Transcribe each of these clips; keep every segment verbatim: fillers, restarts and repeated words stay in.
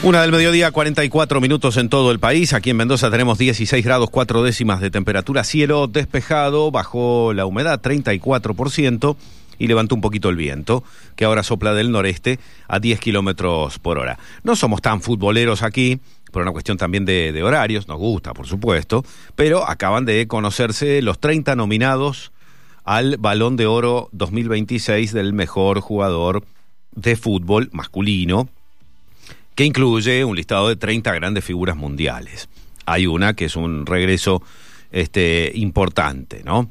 Una del mediodía, cuarenta y cuatro minutos en todo el país. Aquí en Mendoza tenemos dieciséis grados, cuatro décimas de temperatura. Cielo despejado, bajó la humedad treinta y cuatro por ciento y levantó un poquito el viento, que ahora sopla del noreste a diez kilómetros por hora. No somos tan futboleros aquí, por una cuestión también de, de horarios, nos gusta, por supuesto, pero acaban de conocerse los treinta nominados al Balón de Oro dos mil veintiséis del mejor jugador de fútbol masculino, que incluye un listado de treinta grandes figuras mundiales. Hay una que es un regreso este, importante, ¿no?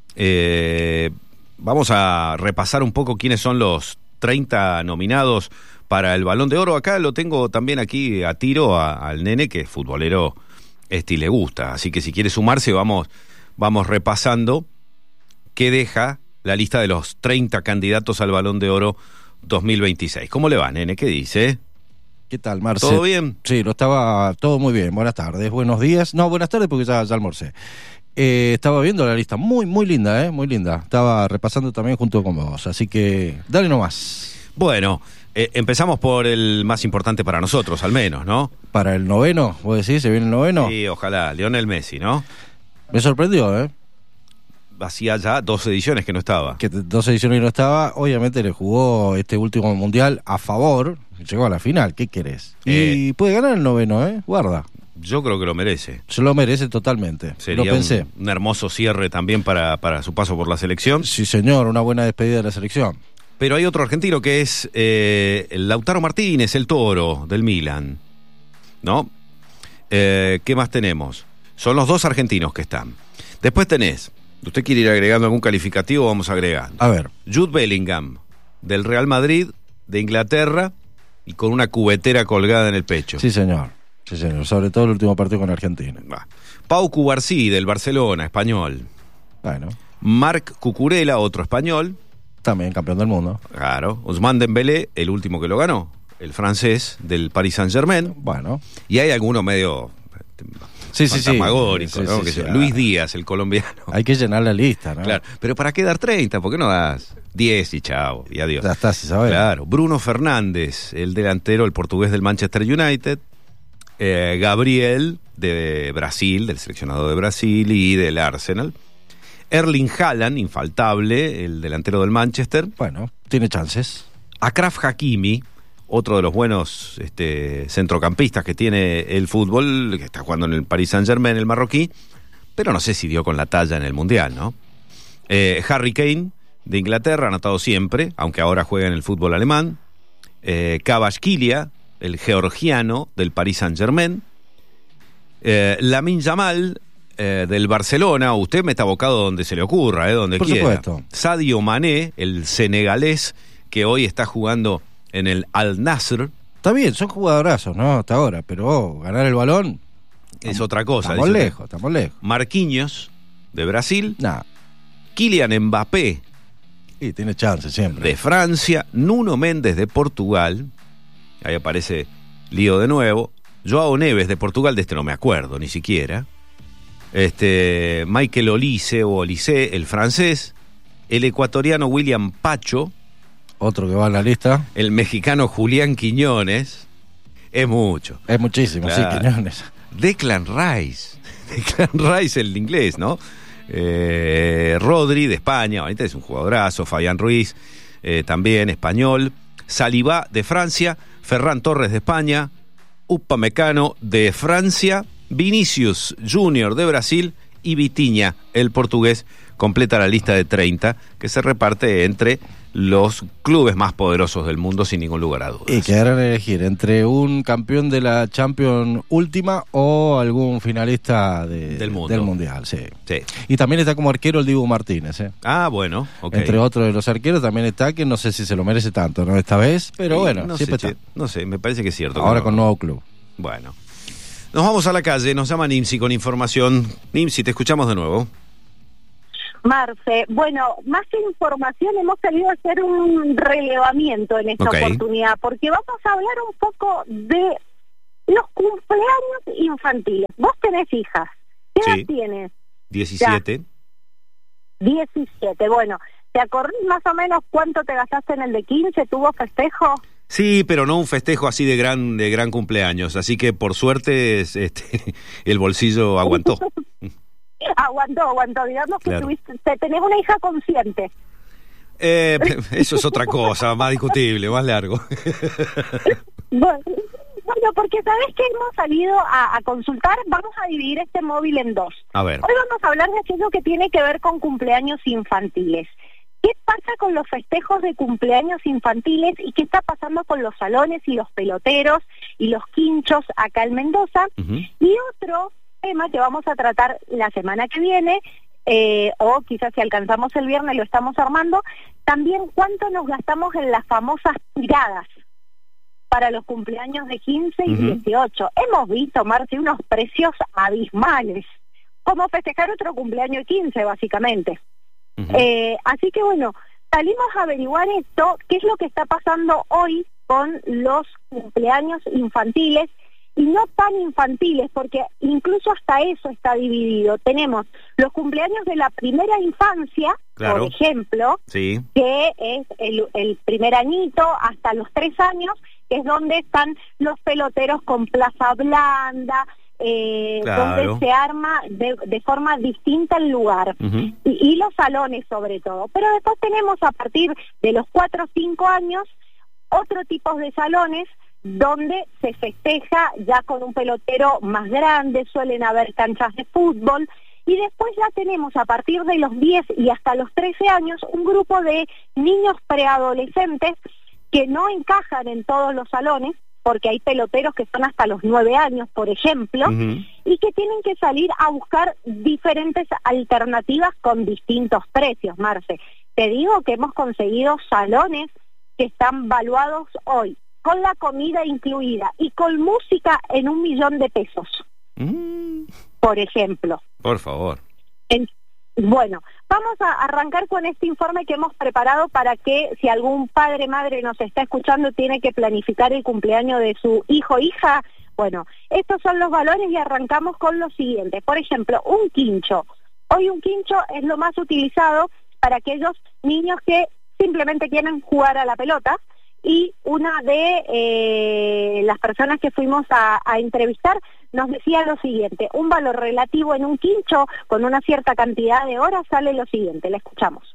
Eh, vamos a repasar un poco quiénes son los treinta nominados para el Balón de Oro. Acá lo tengo también aquí a tiro a, al nene, que es futbolero este, y le gusta. Así que si quiere sumarse, vamos, vamos repasando qué deja la lista de los treinta candidatos al Balón de Oro dos mil veintiséis. ¿Cómo le va, nene? ¿Qué dice? ¿Qué tal, Marce? ¿Todo bien? Sí, lo estaba todo muy bien. Buenas tardes, buenos días. No, buenas tardes porque ya, ya almorcé. Eh, estaba viendo la lista, muy, muy linda, ¿eh? Muy linda. Estaba repasando también junto con vos, así que dale nomás. Bueno, eh, empezamos por el más importante para nosotros, al menos, ¿no? Para el noveno, ¿vos decís? ¿Se viene el noveno? Sí, ojalá. Lionel Messi, ¿no? Me sorprendió, ¿eh? Hacía ya dos ediciones que no estaba. Que dos ediciones que no estaba, obviamente le jugó este último mundial a favor, llegó a la final, ¿qué querés? Eh, y puede ganar el noveno, ¿eh? Guarda. Yo creo que lo merece. Se lo merece totalmente. Sería lo pensé. Un, un hermoso cierre también para, para su paso por la selección. Sí, señor, una buena despedida de la selección. Pero hay otro argentino que es eh, el Lautaro Martínez, el Toro del Milan, ¿no? Eh, ¿Qué más tenemos? Son los dos argentinos que están. Después tenés, ¿usted quiere ir agregando algún calificativo? Vamos agregando. A ver. Jude Bellingham, del Real Madrid, de Inglaterra, y con una cubetera colgada en el pecho. Sí, señor. Sí, señor. Sobre todo el último partido con Argentina. Va. Pau Cubarsí, del Barcelona, español. Bueno. Marc Cucurella, otro español. También campeón del mundo. Claro. Ousmane Dembélé, el último que lo ganó, el francés del Paris Saint-Germain. Bueno. Y hay algunos medio sí, sí, sí. fantasmagóricos, sí, ¿no? sí, Que sí, sea, sí. Luis Díaz, el colombiano. Hay que llenar la lista, ¿no? Claro. Pero ¿para qué dar treinta? ¿Por qué no das diez y chao? Y adiós. Ya está, si sabes. Claro. Bruno Fernández, el delantero, el portugués del Manchester United. Eh, Gabriel, de Brasil, del seleccionado de Brasil y del Arsenal. Erling Haaland, infaltable, el delantero del Manchester. Bueno, tiene chances. Achraf Hakimi, otro de los buenos este, centrocampistas que tiene el fútbol, que está jugando en el Paris Saint-Germain, el marroquí, pero no sé si dio con la talla en el Mundial, ¿no? Eh, Harry Kane, de Inglaterra, anotado siempre, aunque ahora juega en el fútbol alemán. Eh, Kvaratskhelia, el georgiano del Paris Saint-Germain. Eh, Lamine Yamal, eh, del Barcelona. Usted mete abocado donde se le ocurra, eh, donde Por quiera. supuesto. Sadio Mané, el senegalés, que hoy está jugando en el Al Nassr. Está bien, son jugadorazos, ¿no? Hasta ahora, pero oh, ganar el balón Es otra cosa. Estamos dice lejos, usted. estamos lejos. Marquinhos, de Brasil. Nah. Kylian Mbappé, Y tiene chance siempre. de Francia. Nuno Méndez, de Portugal. Ahí aparece lío de nuevo. Joao Neves, de Portugal, de este no me acuerdo ni siquiera. Este, Michael Olise o Olise, el francés. El ecuatoriano William Pacho. Otro que va en la lista. El mexicano Julián Quiñones. Es mucho. Es muchísimo, Claro. sí, Quiñones. Declan Rice. Declan Rice, el inglés, ¿no? Eh, Rodri, de España. Ahorita es un jugadorazo. Fabián Ruiz, eh, también español. Saliba, de Francia. Ferran Torres, de España. Upamecano, de Francia. Vinicius Junior, de Brasil. Y Vitinha, el portugués, completa la lista de treinta que se reparte entre los clubes más poderosos del mundo, sin ningún lugar a dudas. Y quedarán a elegir entre un campeón de la Champions última o algún finalista de, Del mundo. del Mundial, sí. Sí. Y también está como arquero el Dibu Martínez, ¿eh? Ah, bueno, ok. Entre otros de los arqueros también está, que no sé si se lo merece tanto, ¿no? Esta vez, pero Sí, bueno, no siempre sé, está. che, no sé, me parece que es cierto. Ahora que con no. nuevo club. Bueno. Nos vamos a la calle, nos llama Nimsi con información. Nimsi, te escuchamos de nuevo. Marce, bueno, más que información hemos salido a hacer un relevamiento en esta Ok. oportunidad, porque vamos a hablar un poco de los cumpleaños infantiles. Vos tenés hijas, ¿qué edad Sí. tienes? diecisiete. diecisiete, bueno, ¿te acordás más o menos cuánto te gastaste en el de quince? ¿Tuvo festejo? Sí, pero no un festejo así de gran de gran cumpleaños, así que por suerte este, el bolsillo aguantó. aguantó, aguantó, digamos que claro. tuviste, tenés una hija consciente. Eh, eso es otra cosa, más discutible, más largo. Bueno, bueno, porque sabés que hemos salido a, a consultar, vamos a dividir este móvil en dos. A ver. Hoy vamos a hablar de aquello que tiene que ver con cumpleaños infantiles. ¿Qué pasa con los festejos de cumpleaños infantiles y qué está pasando con los salones y los peloteros y los quinchos acá en Mendoza? Uh-huh. Y otro tema que vamos a tratar la semana que viene, eh, o quizás si alcanzamos el viernes lo estamos armando, también cuánto nos gastamos en las famosas tiradas para los cumpleaños de quince y uh-huh. dieciocho. Hemos visto, Marci, unos precios abismales, como festejar otro cumpleaños de quince, básicamente. Uh-huh. Eh, así que bueno, salimos a averiguar esto, qué es lo que está pasando hoy con los cumpleaños infantiles, y no tan infantiles, porque incluso hasta eso está dividido. Tenemos los cumpleaños de la primera infancia, claro. por ejemplo, sí. que es el, el primer añito hasta los tres años, que es donde están los peloteros con plaza blanda, eh, claro. donde se arma de, de forma distinta el lugar, uh-huh. y, y los salones sobre todo. Pero después tenemos a partir de los cuatro o cinco años otro tipo de salones donde se festeja ya con un pelotero más grande, suelen haber canchas de fútbol, y después ya tenemos a partir de los diez y hasta los trece años un grupo de niños preadolescentes que no encajan en todos los salones, porque hay peloteros que son hasta los nueve años, por ejemplo, uh-huh. y que tienen que salir a buscar diferentes alternativas con distintos precios, Marce. Te digo que hemos conseguido salones que están valuados hoy, con la comida incluida y con música en un millón de pesos, mm. por ejemplo. Por favor. En, bueno, vamos a arrancar con este informe que hemos preparado para que si algún padre, madre nos está escuchando, tiene que planificar el cumpleaños de su hijo o hija. Bueno, estos son los valores y arrancamos con lo siguiente. Por ejemplo, un quincho. Hoy un quincho es lo más utilizado para aquellos niños que simplemente quieren jugar a la pelota. Y una de eh, las personas que fuimos a, a entrevistar nos decía lo siguiente: un valor relativo en un quincho con una cierta cantidad de horas sale lo siguiente, la escuchamos.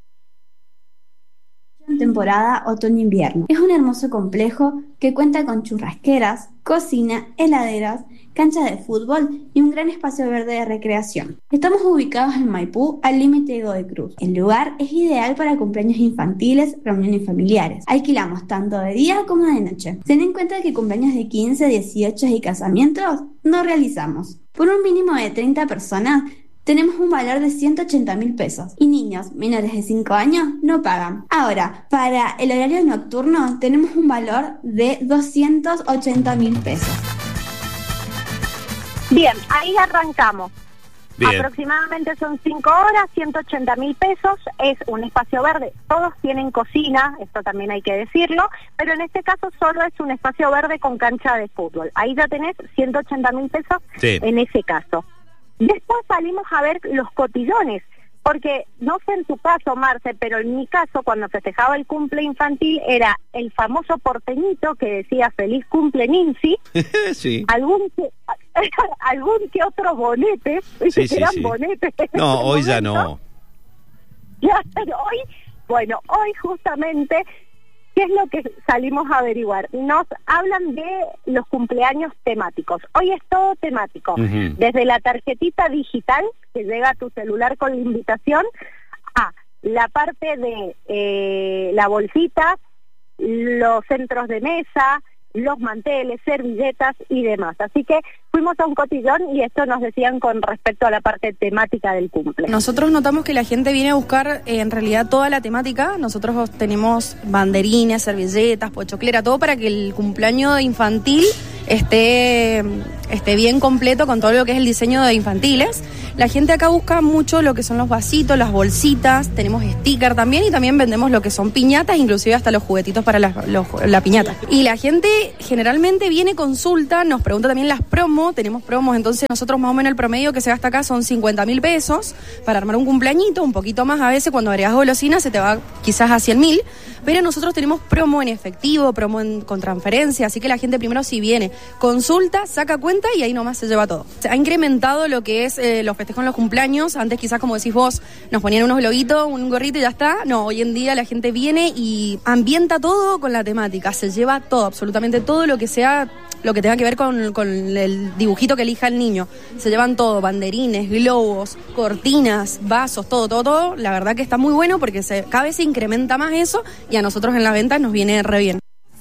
En temporada otoño-invierno. Es un hermoso complejo que cuenta con churrasqueras, cocina, heladeras, cancha de fútbol y un gran espacio verde de recreación. Estamos ubicados en Maipú, al límite de Godoy Cruz. El lugar es ideal para cumpleaños infantiles, reuniones familiares. Alquilamos tanto de día como de noche. Ten en cuenta que cumpleaños de quince, dieciocho y casamientos no realizamos. Por un mínimo de treinta personas, tenemos un valor de ciento ochenta mil pesos y niños menores de cinco años no pagan. Ahora, para el horario nocturno tenemos un valor de doscientos ochenta mil pesos. Bien, ahí arrancamos. Bien. Aproximadamente son cinco horas, ciento ochenta mil pesos, es un espacio verde. Todos tienen cocina, esto también hay que decirlo, pero en este caso solo es un espacio verde con cancha de fútbol. Ahí ya tenés ciento ochenta mil pesos sí. en ese caso. Después salimos a ver los cotillones, porque no sé en tu caso, Marce, pero en mi caso, cuando festejaba el cumple infantil, era el famoso porteñito que decía feliz cumple Nincy, sí. algún que, algún que otro bonete, sí, sí, eran sí. bonetes. No, hoy ya no. Ya, pero hoy, bueno, hoy justamente, ¿qué es lo que salimos a averiguar? Nos hablan de los cumpleaños temáticos. Hoy es todo temático. Uh-huh. Desde la tarjetita digital, que llega a tu celular con la invitación, a la parte de eh, la bolsita, los centros de mesa, los manteles, servilletas y demás. Así que fuimos a un cotillón y esto nos decían con respecto a la parte temática del cumple. Nosotros notamos que la gente viene a buscar eh, en realidad toda la temática. Nosotros tenemos banderines, servilletas, pochoclera, todo para que el cumpleaños infantil esté esté bien completo con todo lo que es el diseño de infantiles. La gente acá busca mucho lo que son los vasitos, las bolsitas, tenemos sticker también y también vendemos lo que son piñatas, inclusive hasta los juguetitos para la, los, la piñata. Y la gente generalmente viene, consulta, nos pregunta también las promos, tenemos promos, entonces nosotros más o menos el promedio que se gasta acá son cincuenta mil pesos para armar un cumpleañito, un poquito más a veces cuando agregas golosinas se te va quizás a cien mil, pero nosotros tenemos promo en efectivo, promo en, con transferencia, así que la gente primero si viene, consulta, saca cuenta y ahí nomás se lleva todo. Se ha incrementado lo que es eh, los festejos en los cumpleaños, antes quizás como decís vos, nos ponían unos globitos, un gorrito y ya está, no, hoy en día la gente viene y ambienta todo con la temática, se lleva todo, absolutamente todo lo que sea, lo que tenga que ver con, con el dibujito que elija el niño, se llevan todo, banderines, globos, cortinas, vasos, todo, todo, todo, la verdad que está muy bueno porque se, cada vez se incrementa más eso y a nosotros en las ventas nos viene re bien.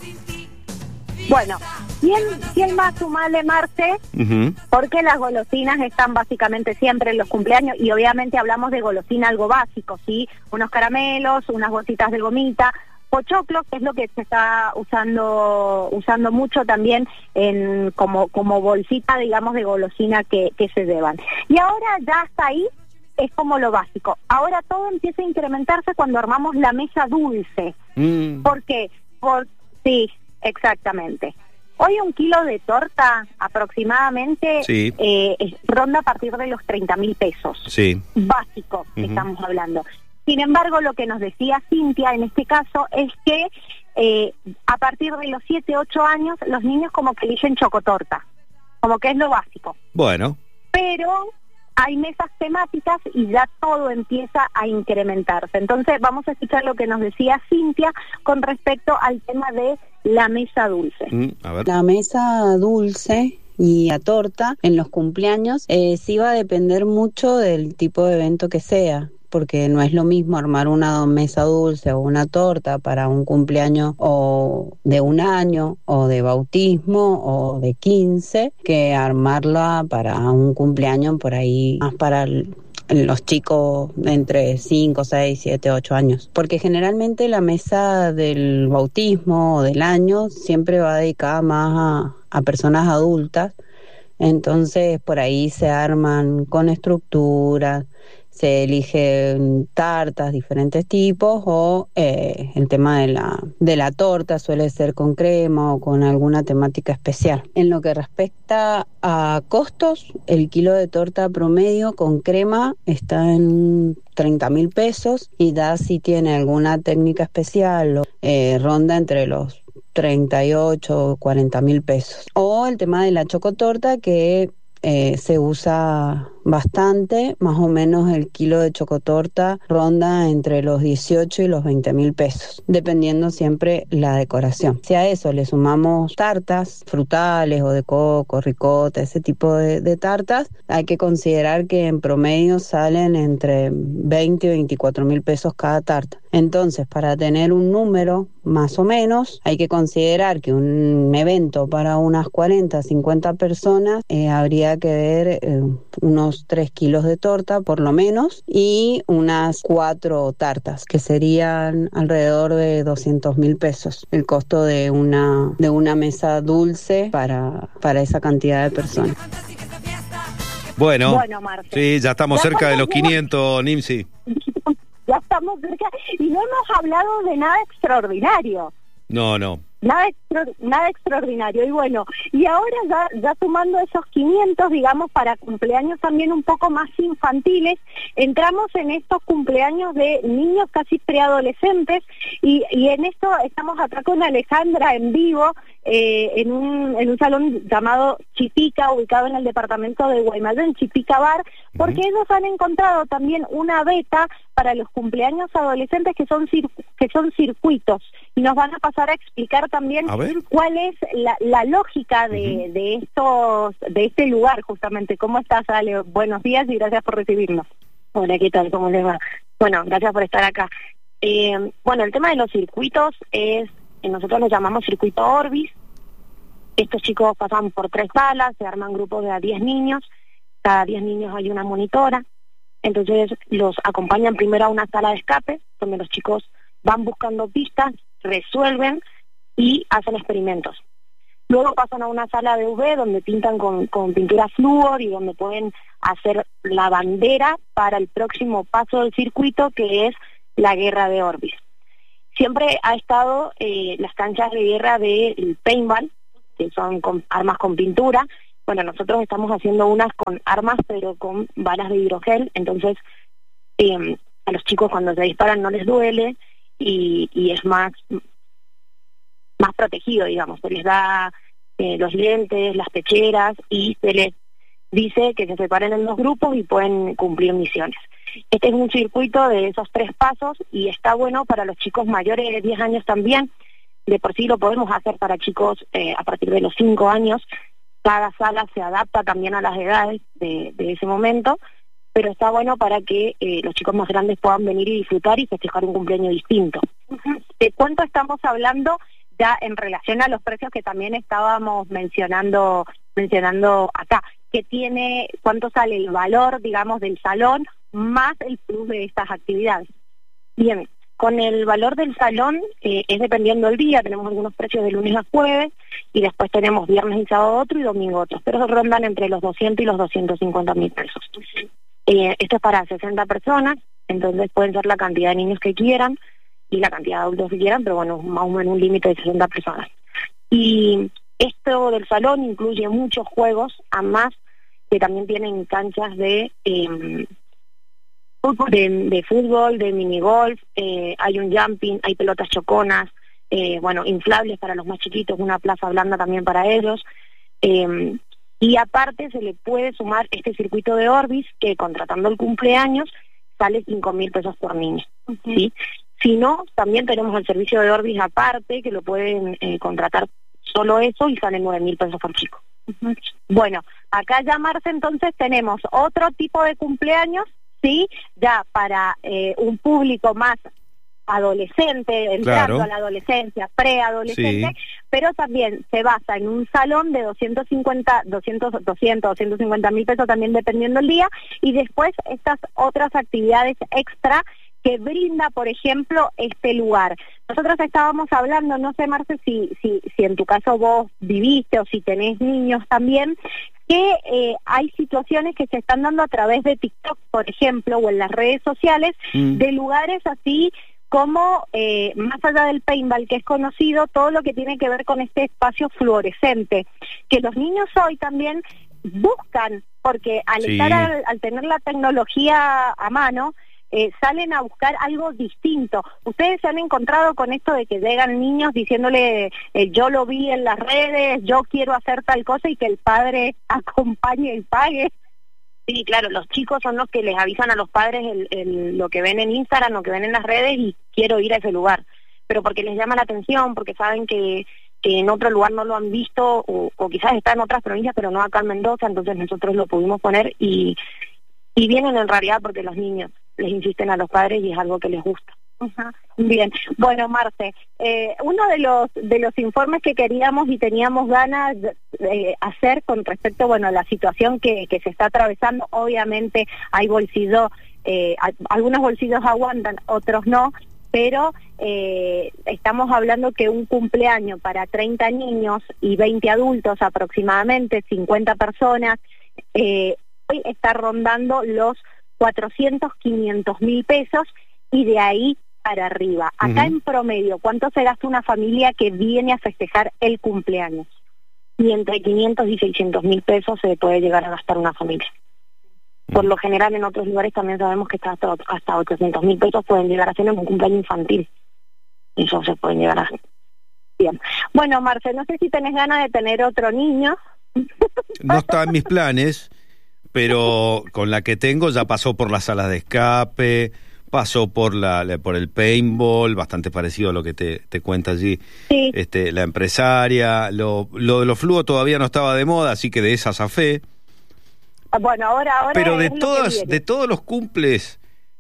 Bueno, ¿quién, quién va a sumarle, Marce? Uh-huh. Porque las golosinas están básicamente siempre en los cumpleaños y obviamente hablamos de golosina algo básico, ¿sí? Unos caramelos, unas bolsitas de gomita, pochoclos, que es lo que se está usando usando mucho también en como como bolsita, digamos, de golosina que, que se llevan. Y ahora ya hasta ahí es como lo básico. Ahora todo empieza a incrementarse cuando armamos la mesa dulce. Mm. ¿Por qué? Por, sí, exactamente. Hoy un kilo de torta aproximadamente sí. eh, ronda a partir de los treinta mil pesos. Sí. Básico, uh-huh. estamos hablando. Sin embargo, lo que nos decía Cintia en este caso es que eh, a partir de los siete, ocho años, los niños como que eligen chocotorta, como que es lo básico. Bueno. Pero hay mesas temáticas y ya todo empieza a incrementarse. Entonces vamos a escuchar lo que nos decía Cintia con respecto al tema de la mesa dulce. Mm, a ver. La mesa dulce y la torta en los cumpleaños eh, sí va a depender mucho del tipo de evento que sea, porque no es lo mismo armar una mesa dulce o una torta para un cumpleaños o de un año o de bautismo o de quince que armarla para un cumpleaños por ahí más para el, los chicos entre cinco, seis, siete, ocho años. Porque generalmente la mesa del bautismo o del año siempre va dedicada más a, a personas adultas, entonces por ahí se arman con estructuras, se eligen tartas, diferentes tipos, o eh, el tema de la, de la torta suele ser con crema o con alguna temática especial. En lo que respecta a costos, el kilo de torta promedio con crema está en treinta mil pesos y ya si tiene alguna técnica especial, eh, ronda entre los treinta y ocho o cuarenta mil pesos. O el tema de la chocotorta que Eh, se usa bastante, más o menos el kilo de chocotorta ronda entre los dieciocho y los veinte mil pesos, dependiendo siempre la decoración. Si a eso le sumamos tartas frutales o de coco, ricota, ese tipo de, de tartas, hay que considerar que en promedio salen entre veinte y veinticuatro mil pesos cada tarta. Entonces, para tener un número más o menos, hay que considerar que un evento para unas cuarenta, cincuenta personas eh, habría que ver eh, unos tres kilos de torta por lo menos y unas cuatro tartas que serían alrededor de doscientos mil pesos el costo de una de una mesa dulce para, para esa cantidad de personas. Bueno, bueno sí, ya estamos ya cerca estamos de los quinientos, Nimsi. Ya estamos cerca y no hemos hablado de nada extraordinario. No, no. Nada, extra, nada extraordinario. Y bueno, y ahora ya, ya sumando esos quinientos, digamos, para cumpleaños también un poco más infantiles, entramos en estos cumpleaños de niños casi preadolescentes y, y en esto estamos acá con Alejandra en vivo, eh, en, un, en un salón llamado Chipica, ubicado en el departamento de Guaymallén, Chipica Bar, porque uh-huh. ellos han encontrado también una beta para los cumpleaños adolescentes que son cir- que son circuitos y nos van a pasar a explicar también cuál es la, la lógica de, uh-huh. de estos de este lugar justamente. ¿Cómo estás, Ale? Buenos días y gracias por recibirnos. Hola, ¿qué tal? ¿Cómo les va? Bueno, gracias por estar acá. Eh, bueno, el tema de los circuitos es, nosotros los llamamos circuito Orbis. Estos chicos pasan por tres salas, se arman grupos de a diez niños, cada diez niños hay una monitora, entonces los acompañan primero a una sala de escape, donde los chicos van buscando pistas, resuelven y hacen experimentos. Luego pasan a una sala de U V donde pintan con, con pintura flúor y donde pueden hacer la bandera para el próximo paso del circuito, que es la guerra de Orbis. Siempre ha estado eh, las canchas de guerra del paintball, que son con armas con pintura. Bueno, nosotros estamos haciendo unas con armas, pero con balas de hidrogel, entonces eh, a los chicos cuando se disparan no les duele y, y es más... más protegido, digamos, se les da eh, los lentes, las pecheras y se les dice que se separen en dos grupos y pueden cumplir misiones. Este es un circuito de esos tres pasos y está bueno para los chicos mayores de diez años también. De por sí lo podemos hacer para chicos eh, a partir de los cinco años. Cada sala se adapta también a las edades de, de ese momento, pero está bueno para que eh, los chicos más grandes puedan venir y disfrutar y festejar un cumpleaños distinto. ¿De cuánto estamos hablando? Ya en relación a los precios que también estábamos mencionando mencionando acá, que tiene, cuánto sale el valor, digamos, del salón, más el plus de estas actividades. Bien, con el valor del salón eh, es dependiendo del día, tenemos algunos precios de lunes a jueves, y después tenemos viernes y sábado otro y domingo otros, pero rondan entre los doscientos y los doscientos cincuenta mil pesos. Eh, esto es para sesenta personas, entonces pueden ser la cantidad de niños que quieran, y la cantidad de adultos que quieran, pero bueno, más o menos un límite de sesenta personas. Y esto del salón incluye muchos juegos, además que también tienen canchas de eh, de, de fútbol, de minigolf, eh, hay un jumping, hay pelotas choconas, eh, bueno, inflables para los más chiquitos, una plaza blanda también para ellos, eh, y aparte se le puede sumar este circuito de Orbis, que contratando el cumpleaños sale cinco mil pesos por niño, uh-huh. ¿Sí? Si no, también tenemos el servicio de Orbis aparte, que lo pueden eh, contratar solo eso y sale nueve mil pesos por chico. Uh-huh. Bueno, acá ya, Marce, entonces tenemos otro tipo de cumpleaños, sí, ya para eh, un público más adolescente, entrando claro. a la adolescencia, preadolescente, sí. Pero también se basa en un salón de doscientos cincuenta, doscientos, doscientos, doscientos cincuenta mil pesos también dependiendo el día, y después estas otras actividades extra que brinda, por ejemplo, este lugar. Nosotros estábamos hablando, no sé, Marce, si, si, si en tu caso vos viviste o si tenés niños también, que eh, hay situaciones que se están dando a través de TikTok, por ejemplo, o en las redes sociales, mm. de lugares así como, eh, más allá del paintball, que es conocido, todo lo que tiene que ver con este espacio fluorescente, que los niños hoy también buscan, porque al sí. estar al, al tener la tecnología a mano, Eh, salen a buscar algo distinto. ¿Ustedes se han encontrado con esto de que llegan niños diciéndole eh, yo lo vi en las redes, yo quiero hacer tal cosa, y que el padre acompañe y pague? Sí, claro, los chicos son los que les avisan a los padres el, el, lo que ven en Instagram, lo que ven en las redes, y quiero ir a ese lugar, pero porque les llama la atención, porque saben que, que en otro lugar no lo han visto, o, o quizás está en otras provincias pero no acá en Mendoza, entonces nosotros lo pudimos poner, y, y vienen en realidad porque los niños les insisten a los padres y es algo que les gusta. Uh-huh. Bien, bueno, Marce, eh, uno de los de los informes que queríamos y teníamos ganas de, de hacer con respecto, bueno, a la situación que, que se está atravesando, obviamente hay bolsillos, eh, algunos bolsillos aguantan, otros no, pero eh, estamos hablando que un cumpleaños para treinta niños y veinte adultos aproximadamente, cincuenta personas, eh, hoy está rondando los cuatrocientos, quinientos mil pesos, y de ahí para arriba. Acá uh-huh. en promedio, ¿cuánto se gasta una familia que viene a festejar el cumpleaños? Y entre quinientos y seiscientos mil pesos se puede llegar a gastar una familia. Por lo general, en otros lugares también sabemos que hasta, hasta ochocientos mil pesos pueden llegar a ser en un cumpleaños infantil. Eso se pueden llegar a hacer. Bien. Bueno, Marce, no sé si tenés ganas de tener otro niño. No está en mis planes, pero con la que tengo ya pasó por las salas de escape, pasó por la, la por el paintball, bastante parecido a lo que te, te cuenta allí sí. este, la empresaria. Lo, lo de los flúor todavía no estaba de moda, así que de esa zafé. Bueno, ahora, ahora pero de es todas, de todos los cumples,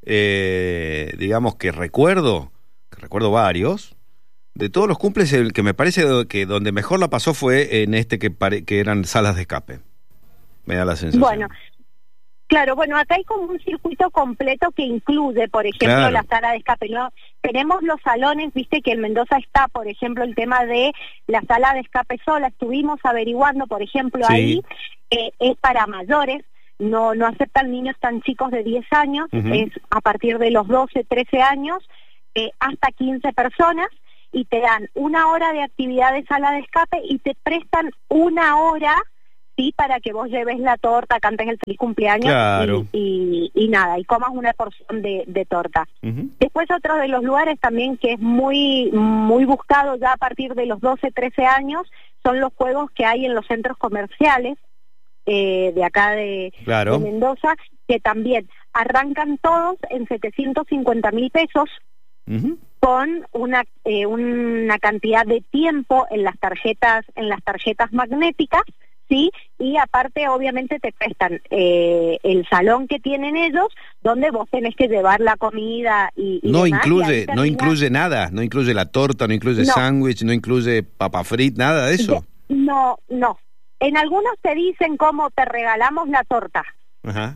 eh, digamos que recuerdo, que recuerdo varios, de todos los cumples, el que me parece que donde mejor la pasó fue en este que, pare, que eran salas de escape. Me da la sensación. Bueno, Claro, bueno, acá hay como un circuito completo que incluye, por ejemplo, claro, la sala de escape. ¿No? Tenemos los salones, viste que en Mendoza está, por ejemplo, el tema de la sala de escape sola. Estuvimos averiguando, por ejemplo, sí, ahí eh, es para mayores, no no aceptan niños tan chicos de diez años, uh-huh, es a partir de los doce, trece años, eh, hasta quince personas, y te dan una hora de actividad de sala de escape y te prestan una hora, sí, para que vos lleves la torta, cantes el feliz cumpleaños, claro, y, y, y nada, y comas una porción de, de torta. Uh-huh. Después otro de los lugares también que es muy muy buscado ya a partir de los doce, trece años, son los juegos que hay en los centros comerciales eh, de acá de, claro, de Mendoza, que también arrancan todos en setecientos cincuenta mil pesos, uh-huh, con una eh, una cantidad de tiempo en las tarjetas en las tarjetas magnéticas, sí, y aparte obviamente te prestan eh, el salón que tienen ellos, donde vos tenés que llevar la comida y, y no demás, incluye y no incluye nada, no incluye la torta, no incluye no, sándwich, no incluye papa frita, nada de eso. No, no. En algunos te dicen cómo te regalamos la torta. Ajá.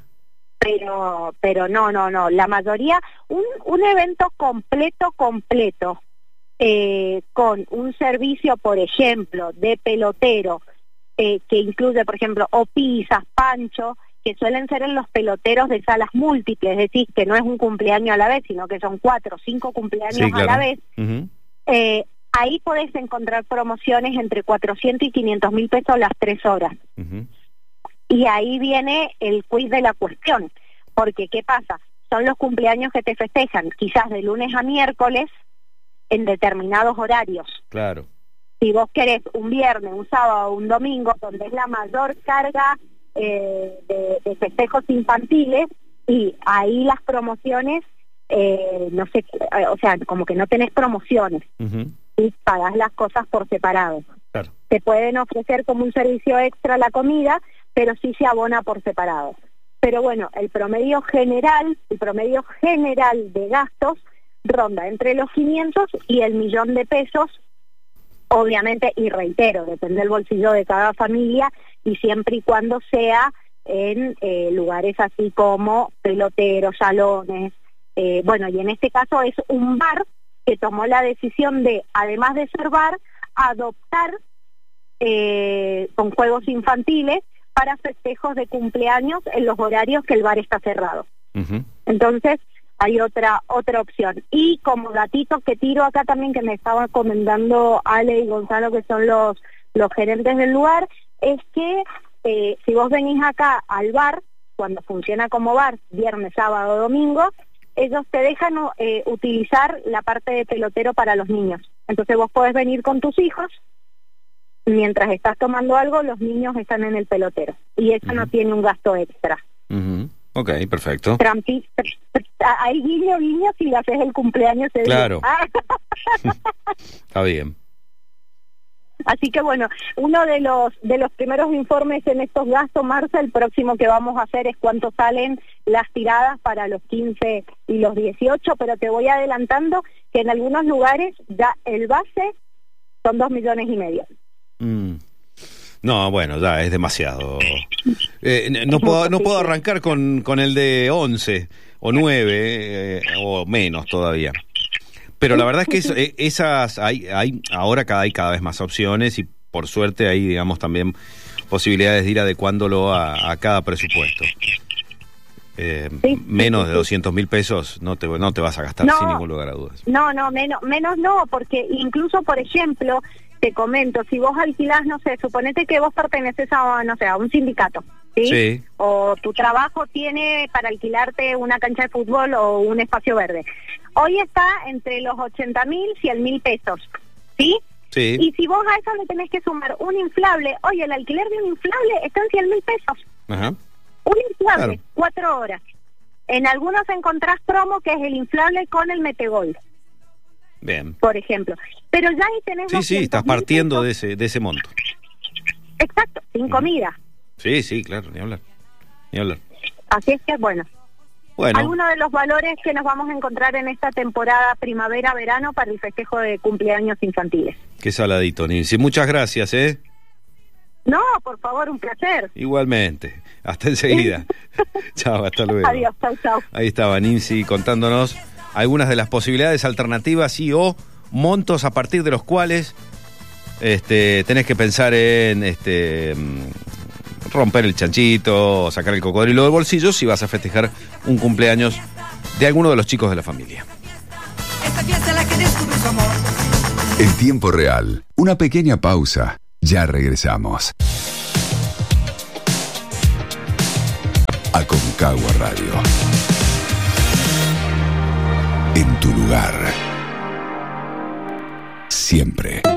Pero pero no, no, no, la mayoría, un, un evento completo, completo, eh, con un servicio, por ejemplo, de pelotero, eh, que incluye, por ejemplo, o pizzas, pancho, que suelen ser en los peloteros de salas múltiples, es decir, que no es un cumpleaños a la vez, sino que son cuatro o cinco cumpleaños, sí, claro, a la vez, uh-huh, eh, ahí podés encontrar promociones entre cuatrocientos y quinientos mil pesos las tres horas. Uh-huh. Y ahí viene el quiz de la cuestión, porque ¿qué pasa? Son los cumpleaños que te festejan, quizás de lunes a miércoles, en determinados horarios. Claro. Si vos querés un viernes, un sábado, un domingo, donde es la mayor carga eh, de, de festejos infantiles, y ahí las promociones, eh, no sé, o sea, como que no tenés promociones, uh-huh, y pagás las cosas por separado. Claro. Te pueden ofrecer como un servicio extra la comida, pero sí se abona por separado. Pero bueno, el promedio general, el promedio general de gastos ronda entre los quinientos y el millón de pesos, obviamente, y reitero, depende del bolsillo de cada familia, y siempre y cuando sea en eh, lugares así como peloteros, salones, eh, bueno, y en este caso es un bar que tomó la decisión de, además de ser bar, adoptar eh, con juegos infantiles para festejos de cumpleaños en los horarios que el bar está cerrado. Uh-huh. Entonces, hay otra otra opción. Y como gatito que tiro acá también, que me estaba comentando Ale y Gonzalo, que son los, los gerentes del lugar, es que eh, si vos venís acá al bar, cuando funciona como bar, viernes, sábado, domingo, ellos te dejan eh, utilizar la parte de pelotero para los niños. Entonces vos podés venir con tus hijos, mientras estás tomando algo, los niños están en el pelotero. Y eso uh-huh, no tiene un gasto extra. Uh-huh. Ok, perfecto. Trampi, hay guiño, guiño si le haces el cumpleaños. Claro. Está bien. Así que bueno, uno de los de los primeros informes en estos gastos, Marcia, el próximo que vamos a hacer es cuánto salen las tiradas para los quince y los dieciocho, pero te voy adelantando que en algunos lugares ya el base son dos millones y medio. Mm. No, bueno, ya es demasiado. Eh, no puedo no puedo arrancar con, con el de once o nueve eh, o menos todavía. Pero la verdad es que es, esas hay hay ahora cada hay cada vez más opciones, y por suerte hay, digamos, también posibilidades de ir adecuándolo a, a cada presupuesto. Eh, sí, menos sí, sí, de doscientos mil pesos no te no te vas a gastar, no, sin ningún lugar a dudas. No, no, menos menos no, porque incluso, por ejemplo, te comento, si vos alquilás, no sé, suponete que vos perteneces a, no sé, a un sindicato, ¿sí? Sí. O tu trabajo tiene para alquilarte una cancha de fútbol o un espacio verde. Hoy está entre los ochenta mil, cien mil pesos, ¿sí? Sí. Y si vos a eso le tenés que sumar un inflable, oye, el alquiler de un inflable está en cien mil pesos. Ajá. Un inflable, claro, cuatro horas. En algunos encontrás promo que es el inflable con el metegol. Bien. Por ejemplo. Pero ya ahí tenés... Sí, sí, estás partiendo de ese de ese monto. Exacto, sin comida. Sí, sí, claro, ni hablar. Ni hablar. Así es que, bueno. Bueno. Algunos de los valores que nos vamos a encontrar en esta temporada primavera-verano para el festejo de cumpleaños infantiles. Qué saladito, Nilsi. Muchas gracias, ¿eh? No, por favor, un placer. Igualmente. Hasta enseguida. Chao, hasta luego. Adiós, chao, chao. Ahí estaba Nincy contándonos algunas de las posibilidades alternativas y o montos a partir de los cuales este, tenés que pensar en este, romper el chanchito, sacar el cocodrilo del bolsillo si vas a festejar un cumpleaños de alguno de los chicos de la familia. Esta fiesta es la que descubre su amor. En tiempo real, una pequeña pausa. Ya regresamos. Aconcagua Radio. En tu lugar. Siempre.